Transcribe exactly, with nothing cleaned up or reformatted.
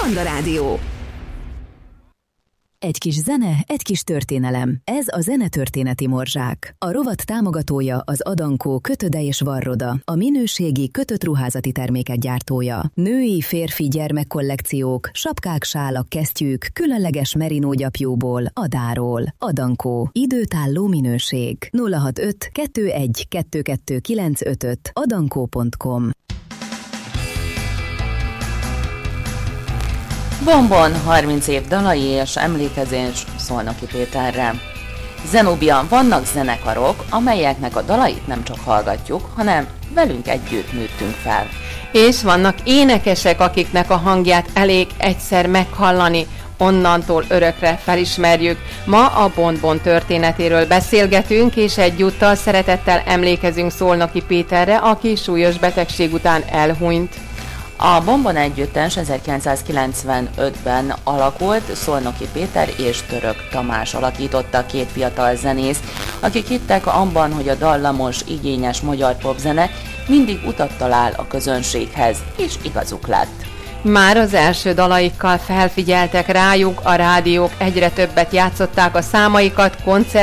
Manna Rádió. Egy kis zene, egy kis történelem. Ez a Zenetörténeti Morzsák. A rovat támogatója az Adankó Kötöde és Varroda, a minőségi kötött ruházati termékek gyártója. Női, férfi, gyermekkollekciók, sapkák, sálak, kesztyűk, különleges merinógyapjúból, Adáról. Adankó. Időtálló minőség. nulla hatvanöt kettőegy kettőkettő kilencszázötvenöt adankó pont com. Bombon harminc év dalai és emlékezés Szolnoki Péterre. Zenobia, vannak zenekarok, amelyeknek a dalait nem csak hallgatjuk, hanem velünk együtt nőttünk fel. És vannak énekesek, akiknek a hangját elég egyszer meghallani, onnantól örökre felismerjük. Ma a Bon-Bon történetéről beszélgetünk, és egyúttal szeretettel emlékezünk Szolnoki Péterre, aki súlyos betegség után elhunyt. A Bon-Bon együttes ezerkilencszázkilencvenötben alakult, Szolnoki Péter és Török Tamás alakította, két fiatal zenész, akik hittek abban, hogy a dallamos, igényes magyar popzene mindig utat talál a közönséghez, és igazuk lett. Már az első dalaikkal felfigyeltek rájuk, a rádiók egyre többet játszották a számaikat, koncert